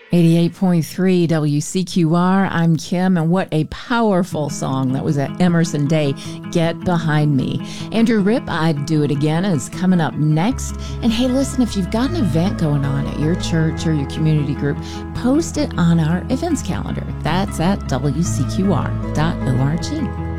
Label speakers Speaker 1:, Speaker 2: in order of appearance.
Speaker 1: 88.3 WCQR, I'm Kim, and what a powerful song that was at Emerson Day, Get Behind Me. Andrew Ripp, I'd Do It Again, is coming up next. And hey, listen, if you've got an event going on at your church or your community group, post it on our events calendar. That's at WCQR.org.